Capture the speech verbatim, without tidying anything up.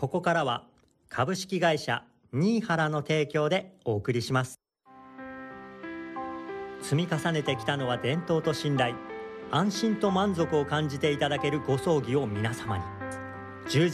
ここからは株式会社新原の提供でお送りします。積み重ねてきたのは伝統と信頼、安心と満足を感じていただけるご葬儀を皆様に。充実